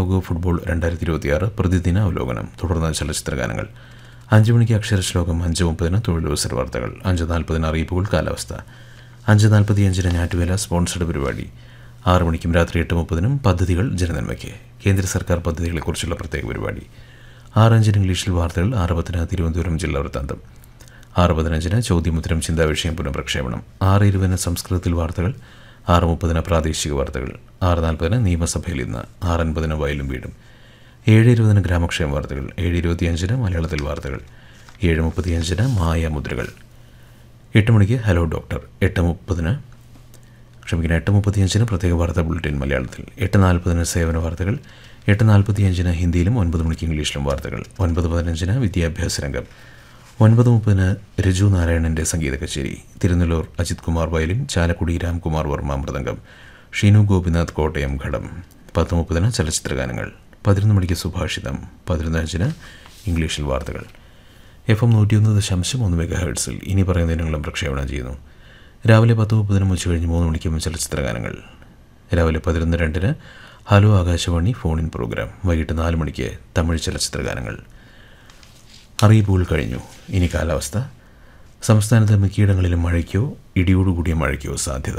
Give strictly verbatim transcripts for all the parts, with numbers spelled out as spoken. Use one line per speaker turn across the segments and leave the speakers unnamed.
ലോകകപ്പ് ഫുട്ബോൾ രണ്ടായിരത്തി ഇരുപത്തിയാറ് പ്രതിദിന അവലോകനം. തുടർന്ന് ചലച്ചിത്രഗാനങ്ങൾ. അഞ്ച് മണിക്ക് അക്ഷരശ്ലോകം, അഞ്ച് മുപ്പതിന് തൊഴിലവസര വാർത്തകൾ, അഞ്ച് നാൽപ്പതിന് അറിയിപ്പുകൾ, കാലാവസ്ഥ, അഞ്ച് നാൽപ്പത്തി അഞ്ചിന് ഞാറ്റുവേല സ്പോൺസർഡ് പരിപാടി, ആറ് മണിക്കും രാത്രി എട്ട് മുപ്പതിനും പദ്ധതികൾ ജനനന്മയ്ക്ക്, കേന്ദ്ര സർക്കാർ പദ്ധതികളെക്കുറിച്ചുള്ള പ്രത്യേക പരിപാടി, ആറ് അഞ്ചിന് ഇംഗ്ലീഷിൽ വാർത്തകൾ, ആറ് പത്തിന് തിരുവനന്തപുരം ജില്ലാ വൃത്താന്തം, ആറ് പതിനഞ്ചിന് ചോദ്യമുത്തരം ചിന്താവിഷയം പുനഃപ്രക്ഷേപണം, ആറ് ഇരുപതിന് സംസ്കൃതത്തിൽ വാർത്തകൾ, ആറ് മുപ്പതിന് പ്രാദേശിക വാർത്തകൾ, ആറ് നാൽപ്പതിന് നിയമസഭയിൽ ഇന്ന്, ആറ് അൻപതിന് വയലും വീടും, ഏഴ് ഇരുപതിന് ഗ്രാമക്ഷേമ വാർത്തകൾ, ഏഴ് ഇരുപത്തിയഞ്ചിന് മലയാളത്തിൽ വാർത്തകൾ, ഏഴ് മുപ്പത്തിയഞ്ചിന് മായാമുദ്രകൾ, എട്ട് മണിക്ക് ഹലോ ഡോക്ടർ, എട്ട് മുപ്പതിന് ക്ഷമിക്കുന്ന എട്ട് മുപ്പത്തിയഞ്ചിന് പ്രത്യേക വാർത്താ ബുള്ളറ്റിൻ മലയാളത്തിൽ, എട്ട് നാൽപ്പതിന് സേവന വാർത്തകൾ, എട്ട് നാൽപ്പത്തിയഞ്ചിന് ഹിന്ദിയിലും ഒൻപത് മണിക്ക് ഇംഗ്ലീഷിലും വാർത്തകൾ, ഒൻപത് പതിനഞ്ചിന് വിദ്യാഭ്യാസ രംഗം, ഒൻപത് മുപ്പതിന് രജു നാരായണൻ്റെ സംഗീത കച്ചേരി, തിരുനെല്ലൂർ അജിത് കുമാർ വയലിൻ, ചാലക്കുടി രാംകുമാർ വർമ്മ മൃദംഗം, ഷീനു ഗോപിനാഥ് കോട്ടയം ഘടം, പത്ത് മുപ്പതിന് ചലച്ചിത്രഗാനങ്ങൾ, പതിനൊന്ന് മണിക്ക് സുഭാഷിതം, പതിനൊന്ന് അഞ്ചിന് ഇംഗ്ലീഷിൽ വാർത്തകൾ. എഫ് എം നൂറ്റിയൊന്ന് ദശാംശം ഒന്ന് മെഗാ ഹെർട്സിൽ ഇനി പറയുന്ന ഇനങ്ങളും പ്രക്ഷേപണം ചെയ്യുന്നു. രാവിലെ പത്ത് മുപ്പതിനും ഉച്ച കഴിഞ്ഞ് മൂന്ന് മണിക്കും ചലച്ചിത്രഗാനങ്ങൾ. രാവിലെ പതിനൊന്ന് രണ്ടിന് hello Akashvani phone in programme. വൈകിട്ട് നാല് മണിക്ക് തമിഴ് ചലച്ചിത്രഗാനങ്ങൾ. അറിയിപ്പുകൾ കഴിഞ്ഞു. ഇനി കാലാവസ്ഥ. സംസ്ഥാനത്ത് മിക്കയിടങ്ങളിലും മഴയ്ക്കോ ഇടിയോടുകൂടിയ മഴയ്ക്കോ സാധ്യത.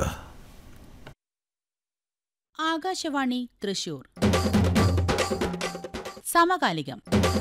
ആകാശവാണി തൃശൂർ സമകാലികം.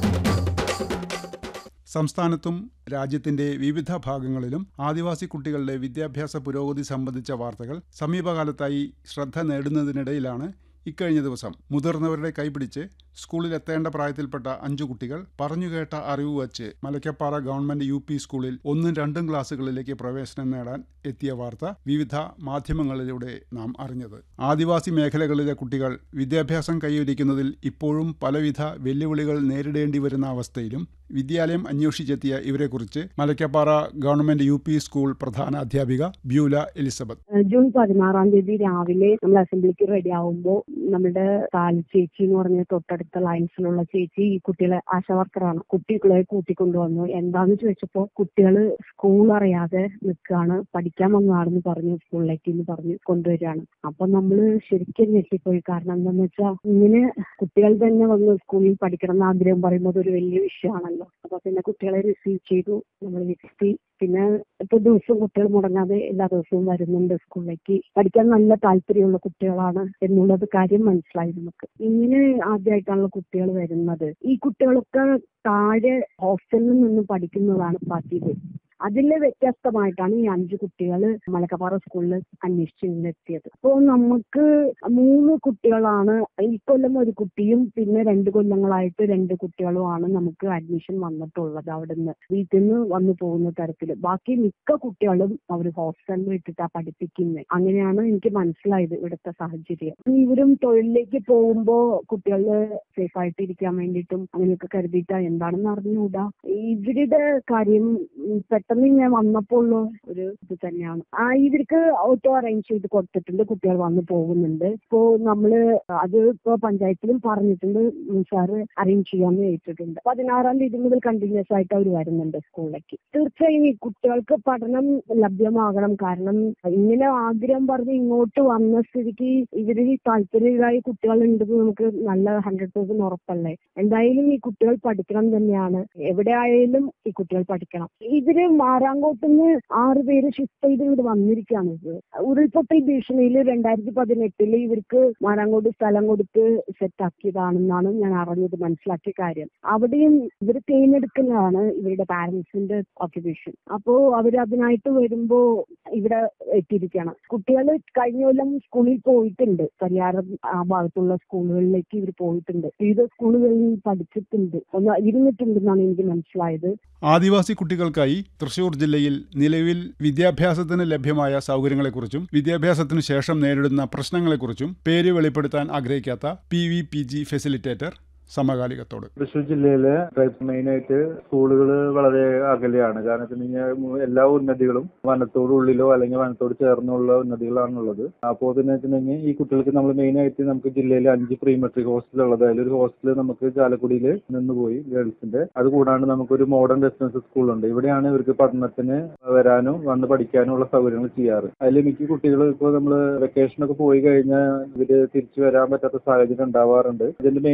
സംസ്ഥാനത്തും രാജ്യത്തിന്റെ വിവിധ ഭാഗങ്ങളിലും ആദിവാസി കുട്ടികളുടെ വിദ്യാഭ്യാസ പുരോഗതി സംബന്ധിച്ച വാർത്തകൾ സമീപകാലത്തായി ശ്രദ്ധ നേടുന്നതിനിടയിലാണ് ഇക്കഴിഞ്ഞ ദിവസം മുതിർന്നവരുടെ കൈപിടിച്ച് സ്കൂളിലെത്തേണ്ട പ്രായത്തിൽപ്പെട്ട അഞ്ചു കുട്ടികൾ പറഞ്ഞുകേട്ട അറിവ് വച്ച് മലക്കപ്പാറ ഗവൺമെന്റ് യു പി സ്കൂളിൽ ഒന്നും രണ്ടും ക്ലാസുകളിലേക്ക് പ്രവേശനം നേടാൻ എത്തിയ വാർത്ത വിവിധ മാധ്യമങ്ങളിലൂടെ നാം അറിഞ്ഞത്. ആദിവാസി മേഖലകളിലെ കുട്ടികൾ വിദ്യാഭ്യാസം കൈവരിക്കുന്നതിൽ ഇപ്പോഴും പലവിധ വെല്ലുവിളികൾ നേരിടേണ്ടി വരുന്ന അവസ്ഥയിലും വിദ്യാലയം അന്വേഷിച്ചെത്തിയ ഇവരെക്കുറിച്ച് Malakkappara government U P school പ്രധാന അധ്യാപിക ബ്യൂല എലിസബത്ത്.
ജൂൺ പതിനാറാം തീയതി രാവിലെ നമ്മൾ അസംബ്ലിക്ക് റെഡി ആവുമ്പോൾ നമ്മുടെ കാലി ചേച്ചി എന്ന് പറഞ്ഞ തൊട്ടടുത്ത ലൈൻസിലുള്ള ചേച്ചി ഈ കുട്ടികളെ ആശാവർക്കറാണ്. കുട്ടികളെ കൂട്ടിക്കൊണ്ടുവന്നു. എന്താന്ന് ചോദിച്ചപ്പോ കുട്ടികള് സ്കൂൾ അറിയാതെ നിൽക്കുകയാണ്, പഠിക്കാൻ വന്നതാണെന്ന് പറഞ്ഞു, സ്കൂളിലേക്ക് എന്ന് പറഞ്ഞു കൊണ്ടുവരികയാണ്. അപ്പൊ നമ്മള് ശരിക്കും ഞെട്ടിപ്പോയി. കാരണം എന്താന്ന് വെച്ചാൽ ഇങ്ങനെ കുട്ടികൾ തന്നെ വന്ന് സ്കൂളിൽ പഠിക്കണം എന്ന് ആഗ്രഹം പറയുമ്പോൾ ഒരു വലിയ വിഷയമാണല്ലോ. അപ്പൊ പിന്നെ കുട്ടികളെ റിസീവ് ചെയ്തു, നമ്മൾ ഇരുത്തി. പിന്നെ ഇപ്പൊ ദിവസവും കുട്ടികൾ മുടങ്ങാതെ എല്ലാ ദിവസവും വരുന്നുണ്ട് സ്കൂളിലേക്ക്. പഠിക്കാൻ നല്ല താല്പര്യമുള്ള കുട്ടികളാണ് എന്നുള്ളത് കാര്യം മനസ്സിലായി നമുക്ക്. ഇങ്ങനെ ആദ്യമായിട്ടാണല്ലോ കുട്ടികൾ വരുന്നത്. ഈ കുട്ടികളൊക്കെ താഴെ ഹോസ്റ്റലിൽ നിന്ന് പഠിക്കുന്നതാണ് പതിവ്. അതിലെ വ്യത്യസ്തമായിട്ടാണ് ഈ അഞ്ചു കുട്ടികൾ മലക്കപ്പാറ സ്കൂളിൽ അന്വേഷിച്ച് എത്തിയത്. അപ്പോൾ നമുക്ക് മൂന്ന് കുട്ടികളാണ് ഈ കൊല്ലം, ഒരു കുട്ടിയും പിന്നെ രണ്ട് കൊല്ലങ്ങളായിട്ട് രണ്ട് കുട്ടികളുമാണ് നമുക്ക് അഡ്മിഷൻ വന്നിട്ടുള്ളത്. അവിടുന്ന് വീട്ടിൽ നിന്ന് വന്നു പോകുന്ന തരത്തിൽ. ബാക്കി മിക്ക കുട്ടികളും അവർ ഹോസ്റ്റലിൽ ഇട്ടിട്ടാ പഠിപ്പിക്കുന്നത്. അങ്ങനെയാണ് എനിക്ക് മനസ്സിലായത് ഇവിടുത്തെ സാഹചര്യം. ഇവരും തൊഴിലിലേക്ക് പോകുമ്പോൾ കുട്ടികള് സേഫ് ആയിട്ട് ഇരിക്കാൻ വേണ്ടിയിട്ടും അങ്ങനെയൊക്കെ കരുതിയിട്ടാ എന്താണെന്ന് അറിഞ്ഞുകൂടാ. ഇവരുടെ കാര്യം പെട്ടെന്ന് ഞാൻ വന്നപ്പോൾ ഒരു ഇത് തന്നെയാണ്. ആ ഇവർക്ക് ഓട്ടോ അറേഞ്ച് ചെയ്ത് കൊടുത്തിട്ടുണ്ട്, കുട്ടികൾ വന്ന് പോകുന്നുണ്ട്. ഇപ്പോ നമ്മള് അത് ഇപ്പോ പഞ്ചായത്തിലും പറഞ്ഞിട്ടുണ്ട്, സാറ് അറേഞ്ച് ചെയ്യാന്ന് ഏറ്റിട്ടുണ്ട്. പതിനാറാം തീയതി മുതൽ കണ്ടിന്യൂസ് ആയിട്ട് അവർ വരുന്നുണ്ട് സ്കൂളിലേക്ക്. തീർച്ചയായും ഈ കുട്ടികൾക്ക് പഠനം ലഭ്യമാകണം. കാരണം ഇങ്ങനെ ആഗ്രഹം പറഞ്ഞ് ഇങ്ങോട്ട് വന്ന സ്ഥിതിക്ക് ഇവരിൽ താല്പര്യരായ കുട്ടികൾ ഉണ്ടെന്ന് നമുക്ക് നല്ല ഹൺഡ്രഡ് പെർസെന്റ് ഉറപ്പല്ലേ. എന്തായാലും ഈ കുട്ടികൾ പഠിക്കണം തന്നെയാണ്. എവിടെ ആയാലും ഈ കുട്ടികൾ പഠിക്കണം. ഇവര് മാരാങ്കോട്ടുനിന്ന് ആറ് പേര് ഷിഫ്റ്റ് ചെയ്ത് ഇവിടെ വന്നിരിക്കുകയാണ്. ഇത് ഉരുൾപൊട്ടൽ ഭീഷണിയിൽ രണ്ടായിരത്തി പതിനെട്ടില് ഇവർക്ക് മാരാങ്കോട്ട് സ്ഥലം കൊടുത്ത് സെറ്റാക്കിയതാണെന്നാണ് ഞാൻ അറിഞ്ഞത്, മനസ്സിലാക്കിയ കാര്യം. അവിടെയും ഇവർ തിരഞ്ഞെടുക്കുന്നതാണ് ഇവരുടെ പാരന്റ്സിന്റെ ഓക്യുപേഷൻ. അപ്പോ അവർ അതിനായിട്ട് വരുമ്പോ ഇവിടെ എത്തിയിരിക്കുകയാണ്. കുട്ടികൾ കഴിഞ്ഞ കൊല്ലം സ്കൂളിൽ പോയിട്ടുണ്ട്. പരിയാരം ആ ഭാഗത്തുള്ള സ്കൂളുകളിലേക്ക് ഇവർ പോയിട്ടുണ്ട്. വിവിധ സ്കൂളുകളിൽ പഠിച്ചിട്ടുണ്ട്, ഒന്ന് ഇരുന്നിട്ടുണ്ടെന്നാണ് എനിക്ക് മനസ്സിലായത്.
ആദിവാസി കുട്ടികൾക്കായി തൃശൂർ ജില്ലയിൽ നിലവിൽ വിദ്യാഭ്യാസത്തിന് ലഭ്യമായ സൗകര്യങ്ങളെക്കുറിച്ചും വിദ്യാഭ്യാസത്തിനു ശേഷം നേരിടുന്ന പ്രശ്നങ്ങളെക്കുറിച്ചും പേര് വെളിപ്പെടുത്താൻ ആഗ്രഹിക്കാത്ത P V P G facilitator സമകാലികത്തോട്.
Thrissur ജില്ലയിലെ മെയിനായിട്ട് സ്കൂളുകൾ വളരെ അകലെയാണ്. കാരണം വെച്ചിട്ടുണ്ടെങ്കിൽ എല്ലാ ഉന്നതികളും വനത്തോടുള്ളിലോ അല്ലെങ്കിൽ വനത്തോട് ചേർന്നുള്ള ഉന്നതികളാണുള്ളത്. അപ്പോൾ തന്നെ വെച്ചിട്ടുണ്ടെങ്കിൽ ഈ കുട്ടികൾക്ക് നമ്മൾ മെയിനായിട്ട് നമുക്ക് ജില്ലയിൽ അഞ്ച് പ്രീ മെട്രിക് ഹോസ്റ്റൽ ഉള്ളത്. അതിലൊരു ഹോസ്റ്റൽ നമുക്ക് ചാലക്കുടിയിൽ നിന്ന് പോയി ഗേൾസിന്റെ. അത് കൂടാണ്ട് നമുക്കൊരു മോഡേൺ റെസിഡൻസ് സ്കൂളുണ്ട്. ഇവിടെയാണ് ഇവർക്ക് പഠനത്തിന് വരാനും വന്ന് പഠിക്കാനും ഉള്ള സൗകര്യങ്ങൾ ചെയ്യാറ്. അതിൽ മിക്ക കുട്ടികൾ ഇപ്പോൾ നമ്മൾ വെക്കേഷനൊക്കെ പോയി കഴിഞ്ഞാൽ ഇവര് തിരിച്ചു വരാൻ പറ്റാത്ത സാഹചര്യം ഉണ്ടാവാറുണ്ട്. ഇതിന്റെ